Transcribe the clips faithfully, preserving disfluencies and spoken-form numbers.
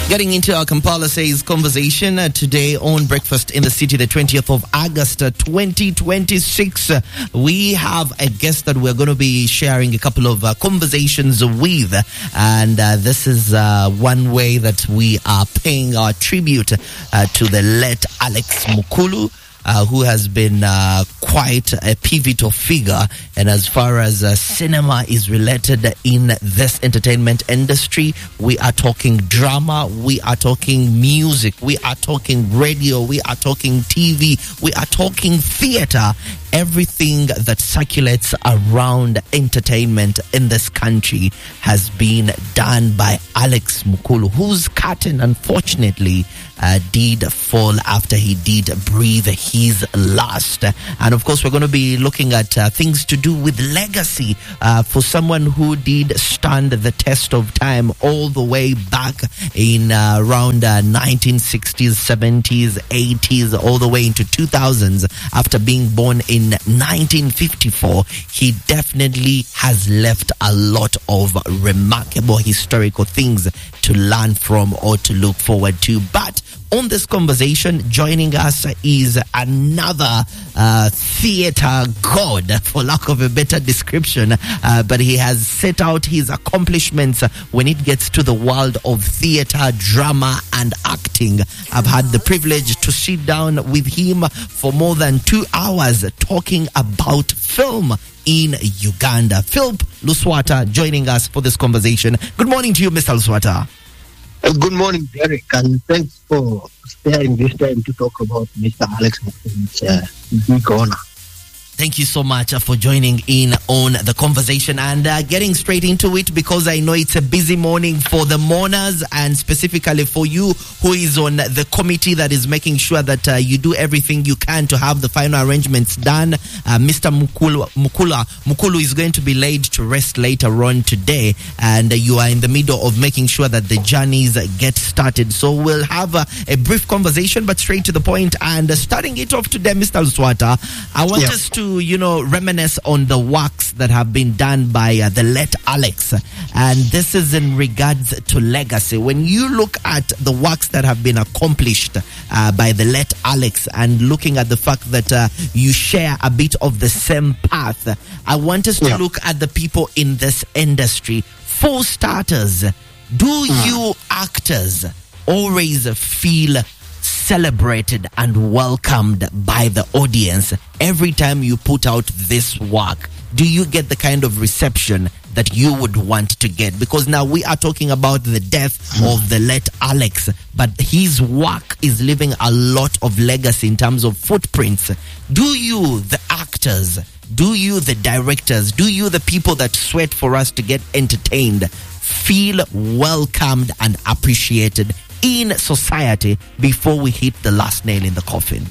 Getting into our Kampala Says conversation uh, today on Breakfast in the City, the twentieth of August, uh, twenty twenty-six. Uh, we have a guest that we're going to be sharing a couple of uh, conversations with. And uh, this is uh, one way that we are paying our tribute uh, to the late Alex Mukulu. Uh, who has been uh, quite a pivotal figure, and as far as uh, cinema is related in this entertainment industry, we are talking drama, we are talking music, we are talking radio, we are talking T V, we are talking theater. Everything that circulates around entertainment in this country has been done by Alex Mukulu, whose curtain, unfortunately, uh, did fall after he did breathe his last. And of course, we're going to be looking at uh, things to do with legacy uh, for someone who did stand the test of time all the way back in uh, around uh, nineteen sixties, seventies, eighties, all the way into two thousands. After being born in nineteen fifty-four, he definitely has left a lot of remarkable historical things to learn from or to look forward to. But on this conversation, joining us is another uh, theater god, for lack of a better description, uh, but he has set out his accomplishments when it gets to the world of theater, drama, and acting. I've had the privilege to sit down with him for more than two hours talking about film in Uganda. Philip Luswata joining us for this conversation. Good morning to you, Mister Luswata. Uh, good morning, Derek, and thanks for sparing this time to talk about Mister Alex Mukulu. It's a big honor. Thank you so much uh, for joining in on the conversation and uh, getting straight into it, because I know it's a busy morning for the mourners and specifically for you who is on the committee that is making sure that uh, you do everything you can to have the final arrangements done. Uh, Mister Mukulu, Mukula, Mukulu is going to be laid to rest later on today, and uh, you are in the middle of making sure that the journeys get started. So we'll have uh, a brief conversation, but straight to the point. And uh, starting it off today, Mister Luswata, I want yeah. us to To, you know, reminisce on the works that have been done by uh, the late Alex. And this is in regards to legacy. When you look at the works that have been accomplished uh, by the late Alex, and looking at the fact that uh, you share a bit of the same path, I want us to yeah. look at the people in this industry. For starters, do mm. you actors always feel celebrated and welcomed by the audience every time you put out this work? Do you get the kind of reception that you would want to get? Because now we are talking about the death of the late Alex, but his work is leaving a lot of legacy in terms of footprints. Do you, the actors, do you, the directors, do you, the people that sweat for us to get entertained, feel welcomed and appreciated in society before we hit the last nail in the coffin?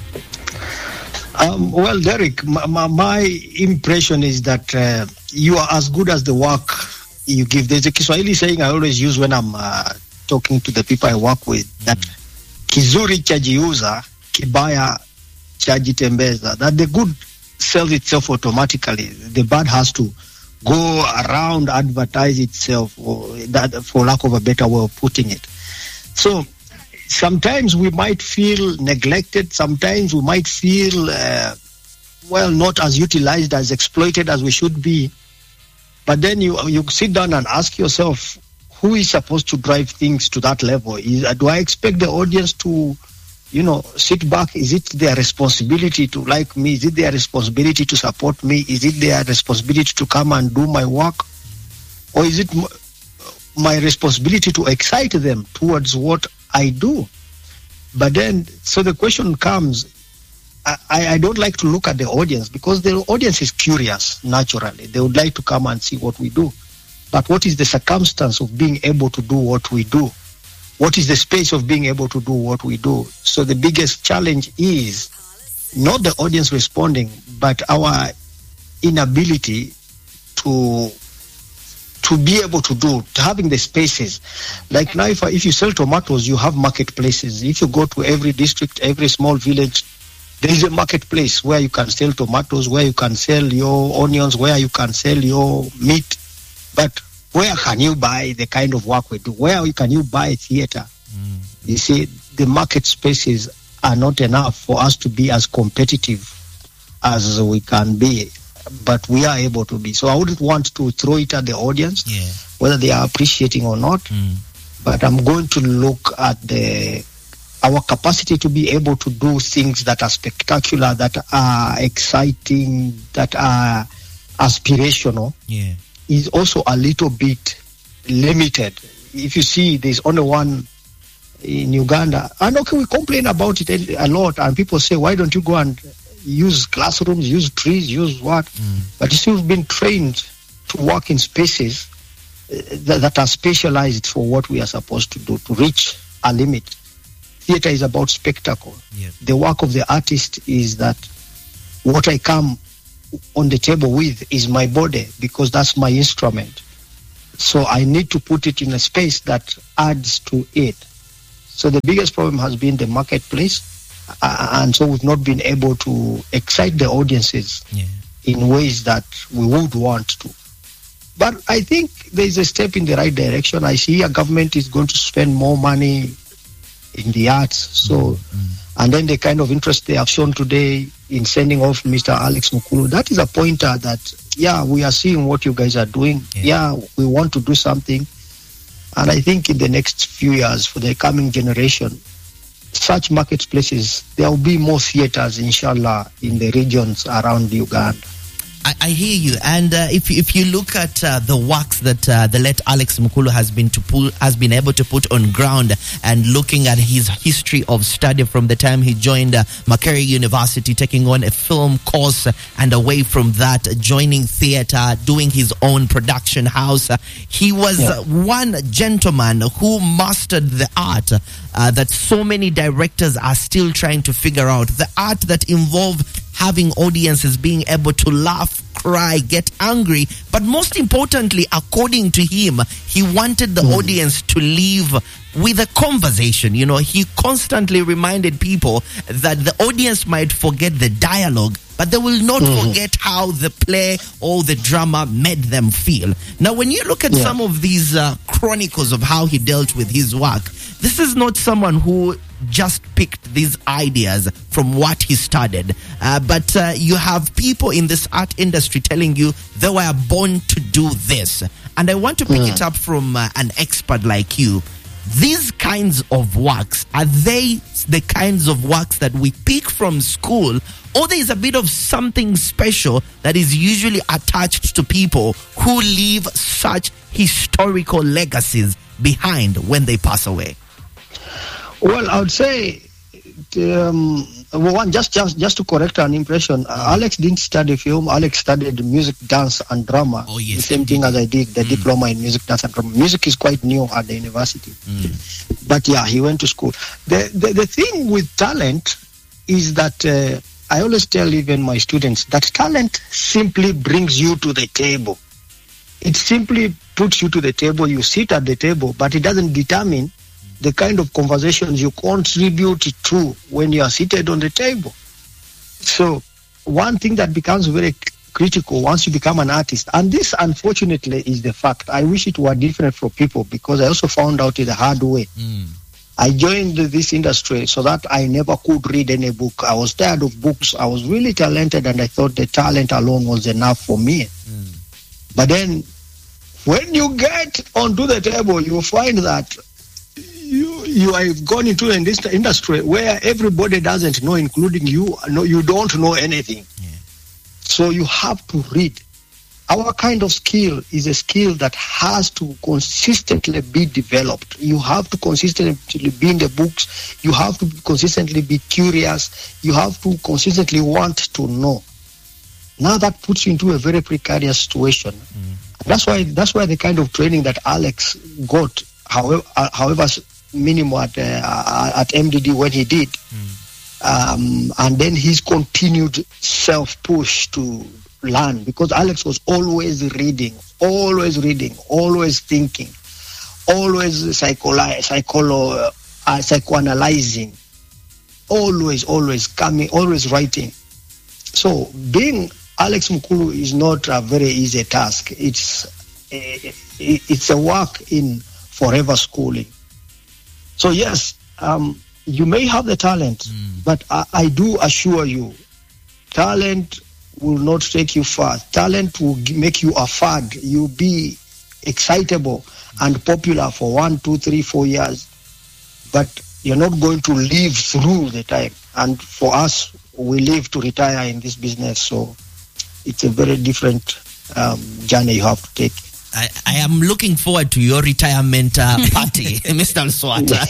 Um, well, Derek, my, my impression is that uh, you are as good as the work you give. There's a Kiswahili saying I always use when I'm uh, talking to the people I work with, that kizuri chajiuza, kibaya chajitembeza, that the good sells itself automatically. The bad has to go around, advertise itself, or that, for lack of a better way of putting it. So sometimes we might feel neglected. Sometimes we might feel, uh, well, not as utilized, as exploited as we should be. But then you you sit down and ask yourself, who is supposed to drive things to that level? Is, do I expect the audience to, you know, sit back? Is it their responsibility to like me? Is it their responsibility to support me? Is it their responsibility to come and do my work? Or is it my responsibility to excite them towards what I do? But then, so the question comes, I, I don't like to look at the audience, because the audience is curious, naturally. They would like to come and see what we do. But what is the circumstance of being able to do what we do? What is the space of being able to do what we do? So the biggest challenge is not the audience responding, but our inability to to be able to do, to having the spaces. Like now, if, if you sell tomatoes, you have marketplaces. If you go to every district, every small village, there is a marketplace where you can sell tomatoes, where you can sell your onions, where you can sell your meat. But where can you buy the kind of work we do? Where can you buy theater? Mm. You see, the market spaces are not enough for us to be as competitive as we can be, but we are able to be. So I wouldn't want to throw it at the audience, Yeah. whether they are appreciating or not. Mm. But I'm going to look at the our capacity to be able to do things that are spectacular, that are exciting, that are aspirational, Yeah. is also a little bit limited. If you see, there's only one in Uganda. And okay, we complain about it a lot, and people say, why don't you go and use classrooms, use trees, use what? Mm. But you see, we've been trained to work in spaces uh, that, that are specialized for what we are supposed to do, to reach a limit. Theater is about spectacle. Yeah. The work of the artist is that what I come on the table with is my body, because that's my instrument. So I need to put it in a space that adds to it. So the biggest problem has been the marketplace, uh, and so we've not been able to excite the audiences Yeah. in ways that we would want to. But I think there's a step in the right direction. I see a government is going to spend more money in the arts. So, Mm-hmm. and then the kind of interest they have shown today in sending off Mister Alex Mukulu, that is a pointer that, yeah, we are seeing what you guys are doing. Yeah. Yeah, we want to do something. And I think in the next few years, for the coming generation, such marketplaces, there will be more theaters, inshallah, in the regions around Uganda. I, I hear you, and uh, if if you look at uh, the works that uh, the late Alex Mukulu has been to pull has been able to put on ground, and looking at his history of study from the time he joined uh, Makerere University, taking on a film course, uh, and away from that, uh, joining theater, doing his own production house. Uh, he was Yeah. uh, one gentleman who mastered the art uh, that so many directors are still trying to figure out. The art that involved having audiences being able to laugh, cry, get angry, but most importantly, according to him, he wanted the Mm. audience to leave with a conversation. You know, he constantly reminded people that the audience might forget the dialogue, but they will not Mhm. forget how the play or the drama made them feel. Now, when you look at Yeah. some of these uh, chronicles of how he dealt with his work, this is not someone who just picked these ideas from what he studied. Uh, but uh, you have people in this art industry telling you they were born to do this. And I want to pick Mm. it up from uh, an expert like you. These kinds of works, are they the kinds of works that we pick from school, or there is a bit of something special that is usually attached to people who leave such historical legacies behind when they pass away? Well, I would say, um, well, one just just just to correct an impression, uh, Alex didn't study film. Alex studied music, dance, and drama. Oh, yes, the same indeed. thing as I did, the Mm. diploma in music, dance, and drama. Music is quite new at the university, Mm. but yeah, he went to school. The the, the thing with talent is that uh, I always tell even my students that talent simply brings you to the table. It simply puts you to the table. You sit at the table, but it doesn't determine the kind of conversations you contribute to when you are seated on the table. So one thing that becomes very critical once you become an artist, and this unfortunately is the fact, I wish it were different for people, because I also found out it the hard way. Mm. I joined this industry so that I never could read any book. I was tired of books. I was really talented, and I thought the talent alone was enough for me. Mm. But then when you get onto the table, you find that you you have gone into an indus- industry where everybody doesn't know, including you. No, you don't know anything. Yeah. So you have to read. Our kind of skill is a skill that has to consistently be developed. You have to consistently be in the books. You have to consistently be curious. You have to consistently want to know. Now that puts you into a very precarious situation. Mm. That's why that's why the kind of training that Alex got, however, uh, however minimal at uh, at M D D when he did, Mm. um, and then his continued self-push to learn, because Alex was always reading, always reading, always thinking, always psycholo- psycholo- uh, psychoanalyzing, always, always coming, always writing. So being Alex Mukulu is not a very easy task. It's a, it's a work in forever schooling. So yes, um, you may have the talent, mm. but I, I do assure you, talent will not take you far. Talent will g- make you a fad. You'll be excitable and popular for one, two, three, four years, but you're not going to live through the time. And for us, we live to retire in this business, so it's a very different um, journey you have to take. I, I am looking forward to your retirement uh, party, Mister Luswata.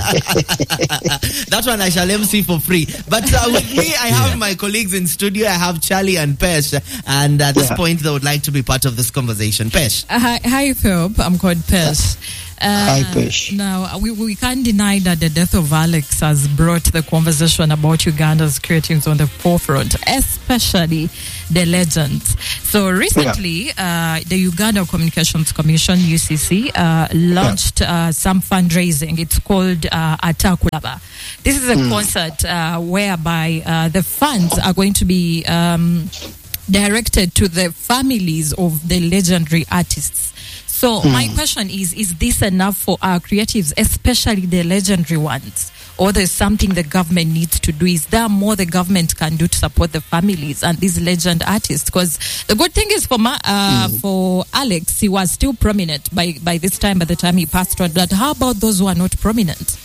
That one I shall M C for free. But uh, with me, I have yeah. my colleagues in studio. I have Charlie and Pesh. And at this yeah. point, they would like to be part of this conversation. Pesh. Uh, hi, hi, Philip. I'm called Pesh. Uh, Hi, Pesh. Now, we, we can't deny that the death of Alex has brought the conversation about Uganda's creatives on the forefront, especially the legends. So recently, yeah. uh, the Uganda Communications Commission, U C C, uh, launched yeah. uh, some fundraising. It's called uh, Atakulaba. This is a mm. concert uh, whereby uh, the funds are going to be um, directed to the families of the legendary artists. So mm. my question is, is this enough for our creatives, especially the legendary ones? Or there's something the government needs to do? Is there more the government can do to support the families and these legend artists? Because the good thing is for Ma, uh, mm. for Alex, he was still prominent by, by this time, by the time he passed on. But how about those who are not prominent?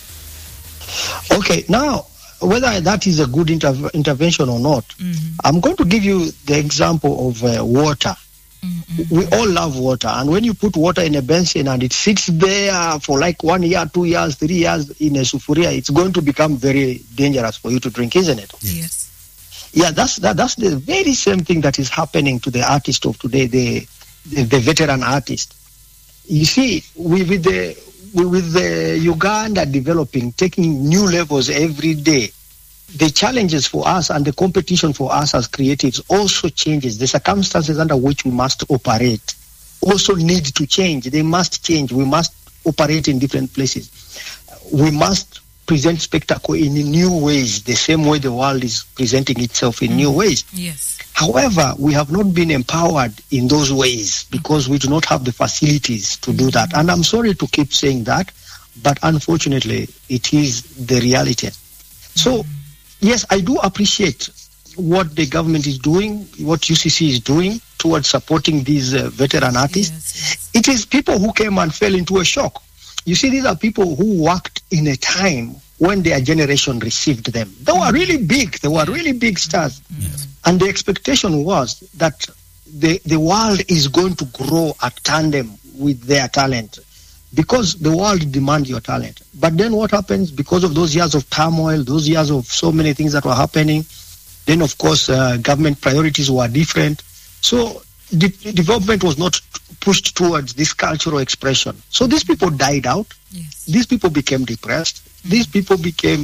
Okay, now, whether that is a good inter- intervention or not, mm-hmm. I'm going to give you the example of uh, water. Mm-hmm. We all love water, and when you put water in a basin and it sits there for like one year, two years, three years in a sufuria, it's going to become very dangerous for you to drink, isn't it? Yes. Yeah, that's that, that's the very same thing that is happening to the artist of today, the the, the veteran artist. You see, we, with the we, with the Uganda developing, taking new levels every day, the challenges for us and the competition for us as creatives also changes. The circumstances under which we must operate also need to change. They must change. We must operate in different places. We must present spectacle in new ways, the same way the world is presenting itself in mm. new ways. Yes. However, we have not been empowered in those ways because we do not have the facilities to do that. And I'm sorry to keep saying that, but unfortunately, it is the reality. So, yes, I do appreciate what the government is doing, what U C C is doing towards supporting these uh, veteran artists. Yes, yes. It is people who came and fell into a shock. You see, these are people who worked in a time when their generation received them. They were really big. They were really big stars. Yes. And the expectation was that the, the world is going to grow at tandem with their talent, because the world demands your talent. But then what happens, because of those years of turmoil, those years of so many things that were happening, then of course uh, government priorities were different. So de- development was not pushed towards this cultural expression. So these people died out. Yes. These people became depressed. Mm-hmm. These people became...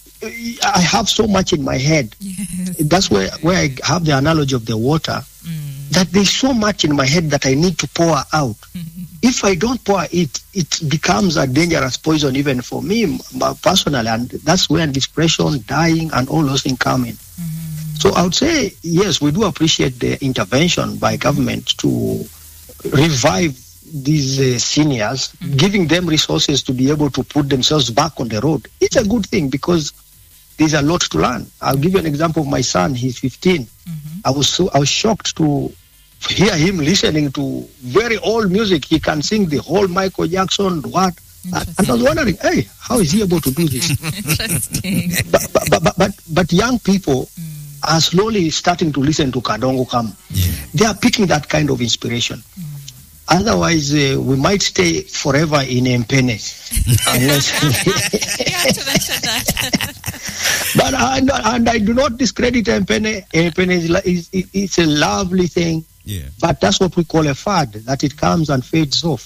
I have so much in my head. Yes. That's where, where I have the analogy of the water, mm. that there's so much in my head that I need to pour out. Mm-hmm. If I don't pour it, it becomes a dangerous poison even for me personally, and that's where depression, dying, and all those things come in. Mm-hmm. So I would say, yes, we do appreciate the intervention by government to revive these uh, seniors, mm-hmm. giving them resources to be able to put themselves back on the road. It's a good thing because there's a lot to learn. I'll give you an example of my son. He's fifteen. Mm-hmm. I was so I was shocked to hear him listening to very old music. He can sing the whole Michael Jackson, what? And I was wondering, hey, how is he able to do this? Interesting. But, but, but, but, but young people mm. are slowly starting to listen to Kadongo Kam. Yeah. They are picking that kind of inspiration. Mm. Otherwise, uh, we might stay forever in Mpene. Unless you have to mention that. But and, and I do not discredit Mpene. Mpene is, is, is a lovely thing. Yeah. But that's what we call a fad, that it comes and fades off.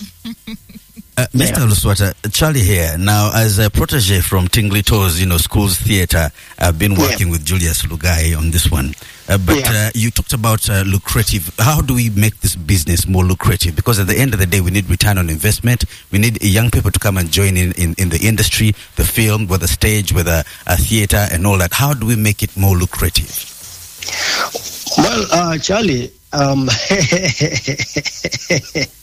Uh, Mister Yeah. Luswata, Charlie here. Now, as a protege from Tingly Toes, you know, Schools Theatre, I've been working yeah. with Julius Lugai on this one. Uh, but yeah. uh, you talked about uh, lucrative. How do we make this business more lucrative? Because at the end of the day, we need return on investment. We need young people to come and join in, in, in the industry, the film, whether stage, whether a theatre and all that. How do we make it more lucrative? Well, uh, Charlie, um,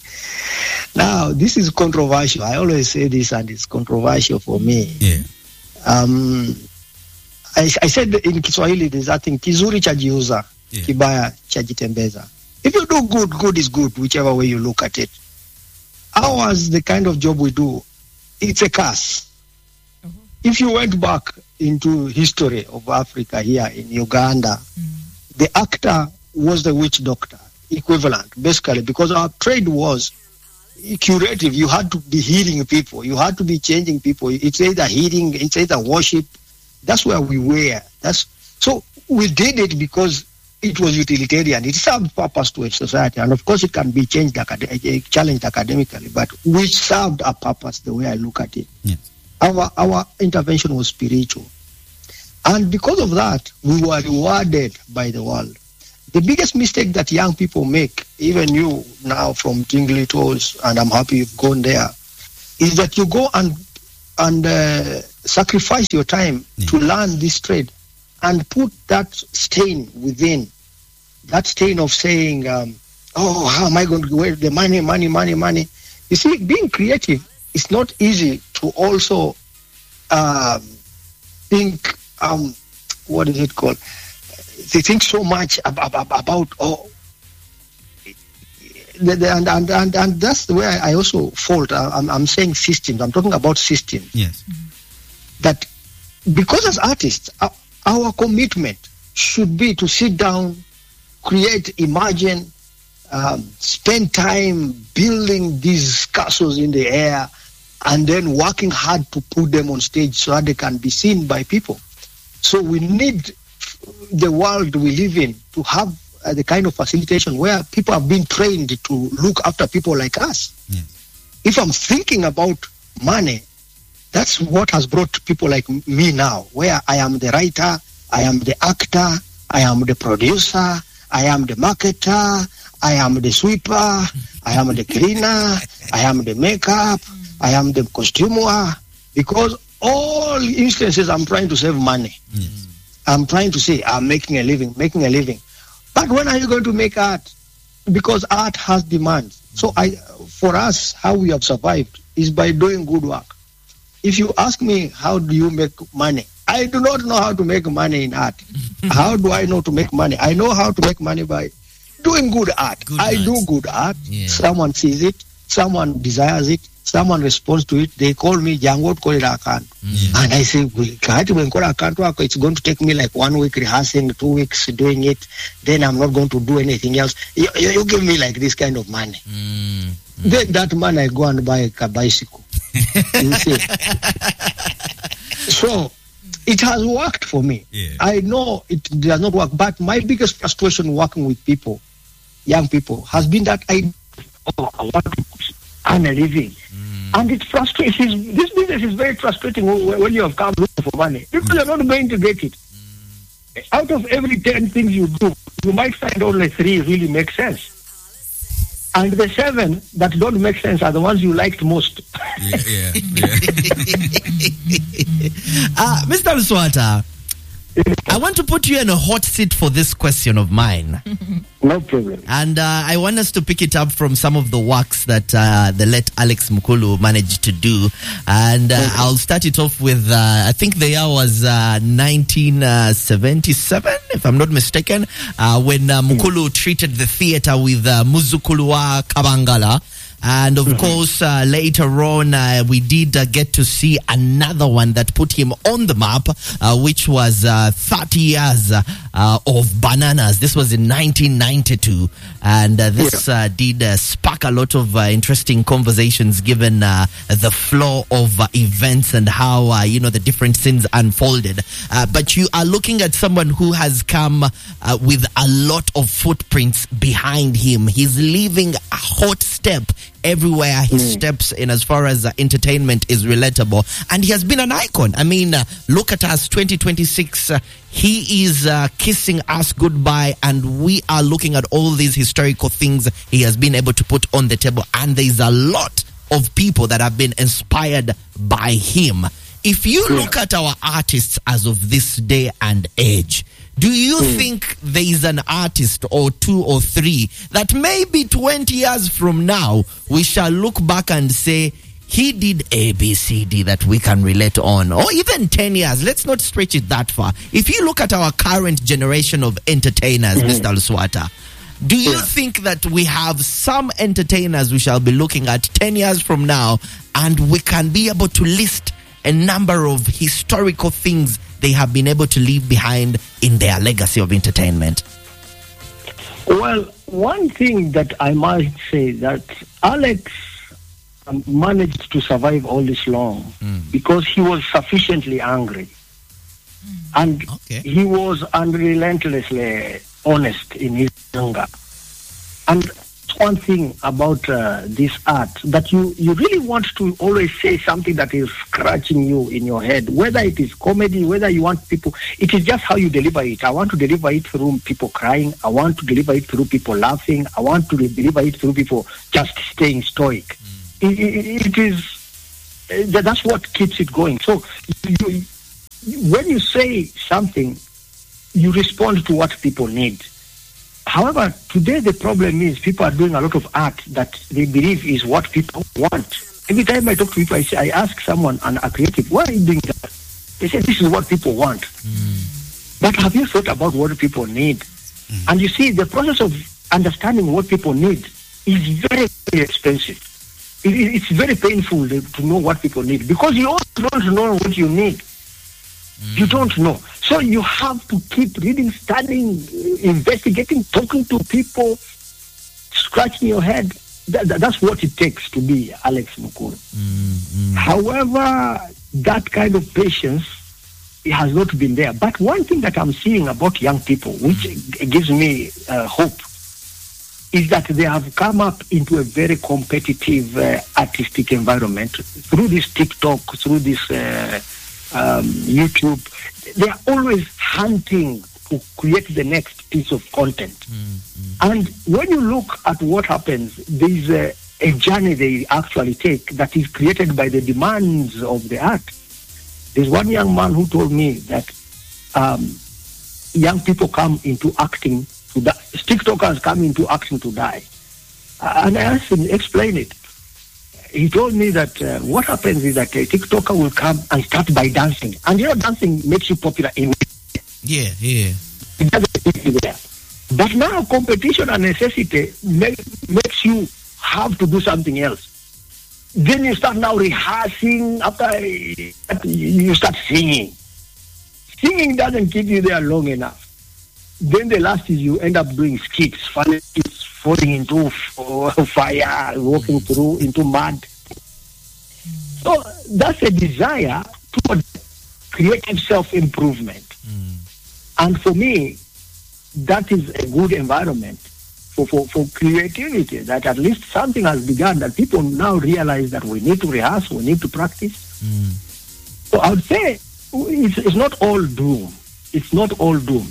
now this is controversial. I always say this, and it's controversial for me. Yeah. Um, I, I said in Kiswahili, there's that thing, kizuri chajiuza, Yeah. kibaya chajitembeza. If you do good, good is good, whichever way you look at it. Ours, the kind of job we do, it's a curse. If you went back into history of Africa here in Uganda, the actor was the witch doctor equivalent, basically, because our trade was curative. You had to be healing people. You had to be changing people. It's either healing, it's either worship. That's where we were. That's so we did it because it was utilitarian. It served purpose to a society, and of course, it can be changed, acad- challenged academically. But we served a purpose. The way I look at it, Yes. our our intervention was spiritual, and because of that, we were rewarded by the world. The biggest mistake that young people make, even you now from Tingly Toes, and I'm happy you've gone there, is that you go and and uh, sacrifice your time Yeah. to learn this trade and put that stain within, that stain of saying, um, oh, how am I going to get the money, money, money, money? You see, being creative is not easy to also um, think, um, what is it called? They think so much about, about oh, the, the, and, and, and, and that's the way I also fault. I'm, I'm saying systems. I'm talking about systems. Yes. That because as artists, our, our commitment should be to sit down, create, imagine, um, spend time building these castles in the air, and then working hard to put them on stage so that they can be seen by people. So we need the world we live in to have uh, the kind of facilitation where people have been trained to look after people like us. Yes. If I'm thinking about money, that's what has brought people like me now, where I am the writer, I am the actor, I am the producer, I am the marketer, I am the sweeper, I am the cleaner, I am the makeup, I am the costumer, because all instances I'm trying to save money. Yes. I'm trying to say I'm making a living, making a living. But when are you going to make art? Because art has demand. So I, for us, how we have survived is by doing good work. If you ask me, how do you make money? I do not know how to make money in art. How do I know to make money? I know how to make money by doing good art. Good I art. do good art. Yeah. Someone sees it. Someone desires it. Someone responds to it. They call me Jangot Kolera Akantu. And I say, well, it's going to take me like one week rehearsing, two weeks doing it. Then I'm not going to do anything else. You, you, you give me like this kind of money. Mm. Then that man, I go and buy a bicycle. You see? So it has worked for me. Yeah. I know it does not work, but my biggest frustration working with people, young people, has been that I, oh, I want to earn a living. Mm. And it frustrates. This business is very frustrating when you have come looking for money. People are not going to get it. Mm. Out of every ten things you do, you might find only three really make sense. And the seven that don't make sense are the ones you liked most. Yeah, yeah, yeah. uh, Mister Luswata, I want to put you in a hot seat for this question of mine. No problem. And uh, I want us to pick it up from some of the works that uh, the late Alex Mukulu managed to do. And uh, Okay. I'll start it off with, uh, I think the year was uh, nineteen seventy-seven, if I'm not mistaken, uh, when uh, Mukulu treated the theater with uh, Muzukulwa Kabangala. And of course, uh, later on, uh, we did uh, get to see another one that put him on the map, uh, which was uh, thirty years uh, of Bananas. This was in nineteen ninety-two. And uh, this uh, did uh, spark a lot of uh, interesting conversations given uh, the flow of uh, events and how, uh, you know, the different scenes unfolded. Uh, but you are looking at someone who has come uh, with a lot of footprints behind him. He's leaving a hot step everywhere he Mm. steps in as far as uh, entertainment is relatable. And he has been an icon. I mean, uh, look at us, twenty twenty-six. Uh, he is uh, kissing us goodbye, and we are looking at all these historical things he has been able to put on the table. And there's a lot of people that have been inspired by him. If you Yeah. look at our artists as of this day and age, do you think there is an artist or two or three that maybe twenty years from now we shall look back and say he did A, B, C, D that we can relate on, or even ten years. Let's not stretch it that far. If you look at our current generation of entertainers, mm-hmm. Mister Luswata, do you yeah. think that we have some entertainers we shall be looking at ten years from now, and we can be able to list a number of historical things they have been able to leave behind in their legacy of entertainment? Well, one thing that I might say that Alex um, managed to survive all this long mm. because he was sufficiently angry. Mm. And okay. he was unrelentlessly honest in his anger. And one thing about uh, this art, that you, you really want to always say something that is scratching you in your head, whether it is comedy, whether you want people, it is just how you deliver it. I want to deliver it through people crying. I want to deliver it through people laughing. I want to deliver it through people just staying stoic. Mm. It, it, it is, uh, that's what keeps it going. So you, when you say something, you respond to what people need. However, today the problem is people are doing a lot of art that they believe is what people want. Every time I talk to people, I say, I ask someone, an, a creative, why are you doing that? They say, this is what people want. Mm. But have you thought about what people need? Mm. And you see, the process of understanding what people need is very, very expensive. It, it's very painful to know what people need, because you also don't know what you need. Mm. You don't know. So you have to keep reading, studying, investigating, talking to people, scratching your head. That, that, that's what it takes to be Alex Mukulu. Mm-hmm. However, that kind of patience, it has not been there. But one thing that I'm seeing about young people, which gives me uh, hope, is that they have come up into a very competitive uh, artistic environment through this TikTok, through this uh, um, YouTube. They are always hunting to create the next piece of content. Mm-hmm. And when you look at what happens, there is a, a journey they actually take that is created by the demands of the art. There's one young man who told me that um, young people come into acting to die. TikTokers come into acting to die. Uh, and I asked him to explain it. He told me that uh, what happens is that a TikToker will come and start by dancing. And you know, dancing makes you popular in Yeah, yeah. It doesn't keep you there. But now competition and necessity make, makes you have to do something else. Then you start now rehearsing. After you start singing. Singing doesn't keep you there long enough. Then the last is you end up doing skits, funny skits, falling into fire, walking through into mud. So that's a desire toward creative self-improvement. Mm. And for me, that is a good environment for, for, for creativity, that at least something has begun, that people now realize that we need to rehearse, we need to practice. Mm. So I would say it's, it's not all doom. It's not all doom.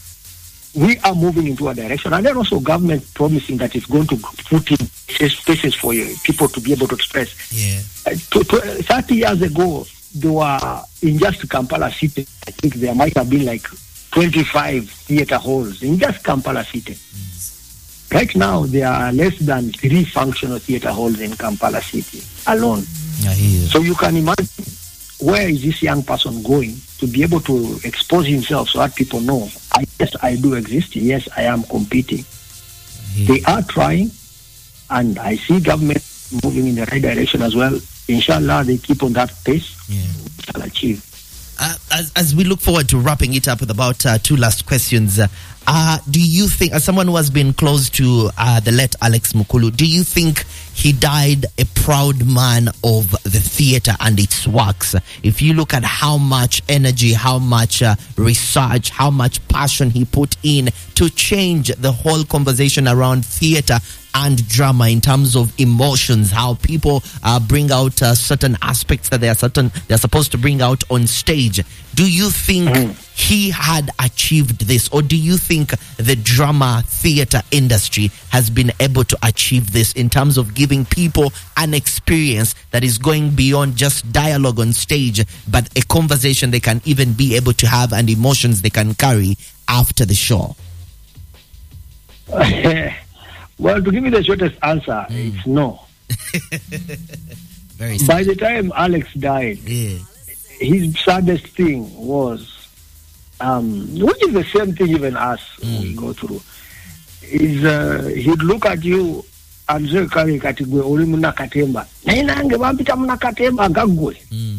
We are moving into a direction, and then also government promising that it's going to put in spaces for people to be able to express. Yeah. Uh, to, to, thirty years ago, there were, in just Kampala City, I think there might have been like twenty-five theater halls in just Kampala City. Mm. Right now, there are less than three functional theater halls in Kampala City alone. I hear you. So you can imagine, where is this young person going to be able to expose himself so that people know, I, yes, I do exist, yes, I am competing. They are trying, and I see government moving in the right direction as well. Inshallah, they keep on that pace, yeah. We shall achieve. Uh, as, as we look forward to wrapping it up with about uh, two last questions, uh, uh, do you think, as someone who has been close to uh, the late Alex Mukulu, do you think he died a proud man of the theater and its works? If you look at how much energy, how much uh, research, how much passion he put in to change the whole conversation around theater and drama in terms of emotions, how people uh, bring out uh, certain aspects that they are certain they're supposed to bring out on stage. Do you think mm. he had achieved this, or do you think the drama theater industry has been able to achieve this in terms of giving people an experience that is going beyond just dialogue on stage, but a conversation they can even be able to have and emotions they can carry after the show? Well, to give you the shortest answer, mm. it's no. Very sad. By the time Alex died, Yeah. his saddest thing was, um, which is the same thing even us Mm. we go through, is uh, he'd look at you and say, "Kari katigwe uri muna katemba." Naina ange wampita muna katemba gagwe. Mm.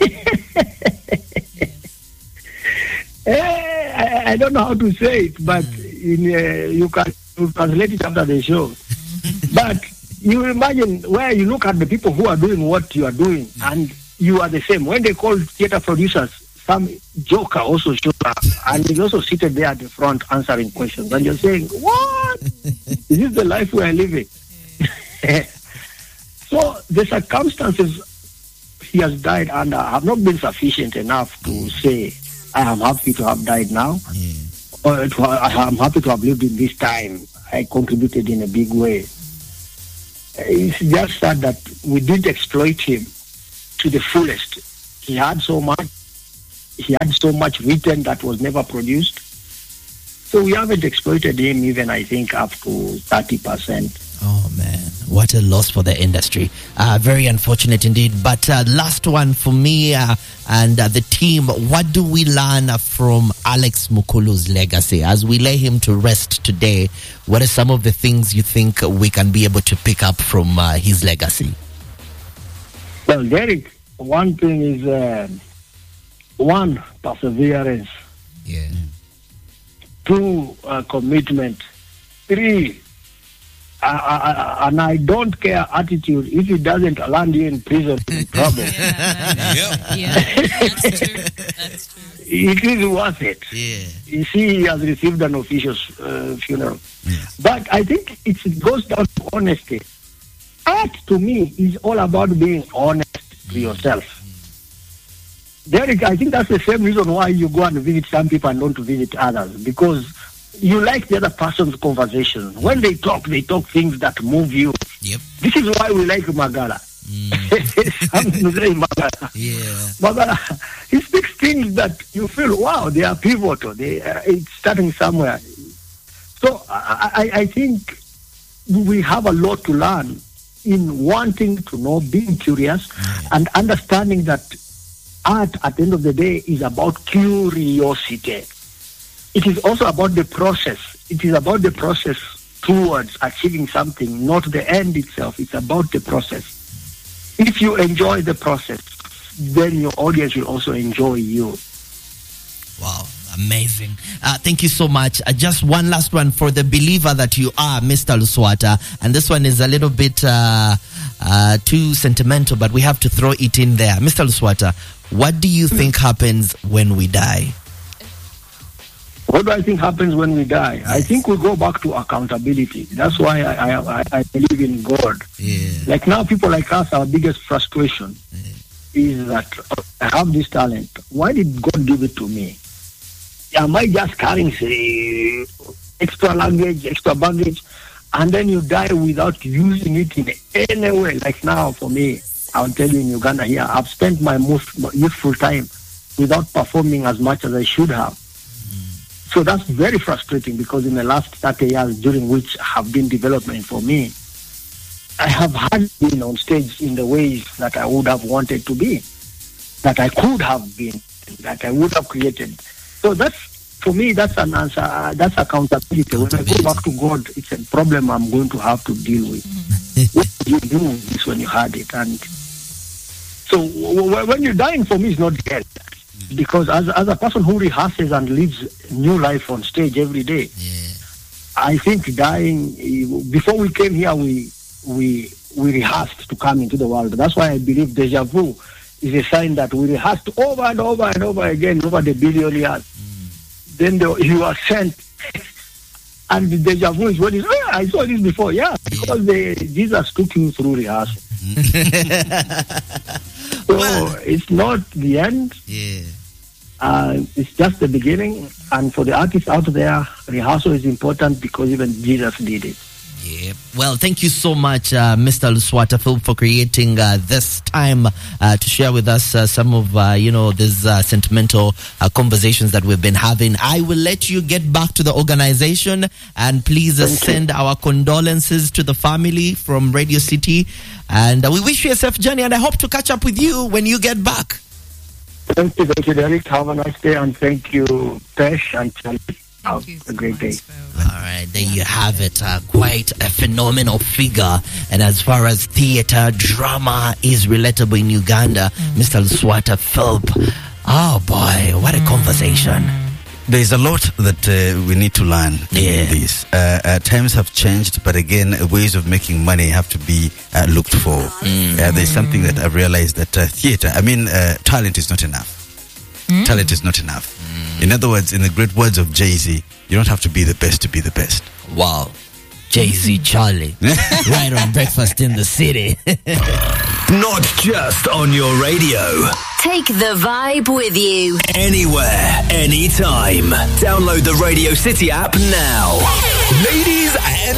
Eh, I, I don't know how to say it, but in uh, you can you translate it after the show. But you imagine where you look at the people who are doing what you are doing, and you are the same. When they call theater producers, some joker also showed up, and he's also seated there at the front answering questions, and you're saying, "What? Is this the life we are living?" So the circumstances he has died under have not been sufficient enough to say, "I am happy to have died now," Yeah. or to, "I am happy to have lived in this time. I contributed in a big way." It's just sad that we didn't exploit him to the fullest. He had so much. He had so much written that was never produced. So we haven't exploited him even, I think, up to thirty percent. Oh man, what a loss for the industry. Uh, very unfortunate indeed. But uh, last one for me uh, and uh, the team. What do we learn from Alex Mukulu's legacy as we lay him to rest today? What are some of the things you think we can be able to pick up from uh, his legacy? Well, Derek, one thing is uh, one, perseverance. Yeah. Two, uh, commitment. Three, uh, uh, and I don't care attitude. If it doesn't land you in prison, in trouble. Yeah, yeah, that's true. That's true. It is worth it. Yeah. You see, he has received an official uh, funeral. Yes. But I think it goes down to honesty. Art, to me, is all about being honest to yourself. Derek, I think that's the same reason why you go and visit some people and don't visit others, because you like the other person's conversation. When they talk, they talk things that move you. Yep. This is why we like Magala. Mm. Some say Magala. Yeah. Magala, he speaks things that you feel, wow, they are pivotal. They, uh, it's starting somewhere. So I, I, I think we have a lot to learn in wanting to know, being curious, Yeah. and understanding that art, at the end of the day, is about curiosity. It is also about the process. It is about the process towards achieving something, not the end itself. It's about the process. If you enjoy the process, then your audience will also enjoy you. Wow. Amazing. Uh, thank you so much. Uh, just one last one for the believer that you are, Mister Luswata. And this one is a little bit uh, uh, too sentimental, but we have to throw it in there. Mister Luswata, what do you think happens when we die? What do I think happens when we die? I think we go back to accountability. That's why I, I, I, I believe in God. Yeah. Like now, people like us, our biggest frustration Yeah. is that uh, I have this talent. Why did God give it to me? Am I just carrying, say, extra luggage, extra baggage, and then you die without using it in any way? Like now, for me, I'll tell you in Uganda here, I've spent my most youthful time without performing as much as I should have. Mm. So that's very frustrating, because in the last thirty years, during which have been development for me, I have had been on stage in the ways that I would have wanted to be, that I could have been, that I would have created. So that's, for me, that's an answer. Uh, that's accountability. When I go back to God, it's a problem I'm going to have to deal with. Mm-hmm. What did you do this when you had it? And so w- w- when you're dying, for me, it's not dead. Because as, as a person who rehearses and lives new life on stage every day, Yeah. I think dying, before we came here, we, we, we rehearsed to come into the world. That's why I believe deja vu is a sign that we rehearsed over and over and over again over the billion years. Mm. Then the, you are sent, and the deja vu is when you say, oh, I saw this before. Yeah, because the, Jesus took you through rehearsal. So well, it's not the end. Yeah. Uh, it's just the beginning. And for the artists out there, rehearsal is important, because even Jesus did it. Yeah. Well, thank you so much, uh, Mister Luswata Phil, for creating uh, this time uh, to share with us uh, some of, uh, you know, these uh, sentimental uh, conversations that we've been having. I will let you get back to the organization, and please uh, send our condolences to the family from Radio City. And uh, we wish you a safe journey, and I hope to catch up with you when you get back. Thank you, thank you, Derek. Have a nice day, and thank you, Tesh and Charlie. Have you a so great day. much, All right, there you have it. Uh, quite a phenomenal figure. And as far as theater, drama is relatable in Uganda, mm. Mister Luswata Philp. Oh boy, what a mm. conversation. There's a lot that uh, we need to learn Yeah. in this. Uh, uh, times have changed, but again, ways of making money have to be uh, looked for. Mm. Uh, there's something that I've realized that uh, theater, I mean, uh, talent is not enough. Mm. Talent is not enough. In other words, in the great words of Jay-Z, you don't have to be the best to be the best. Wow. Jay-Z Charlie. Right on Breakfast in the City. Not just on your radio. Take the vibe with you. Anywhere, anytime. Download the Radio City app now. Ladies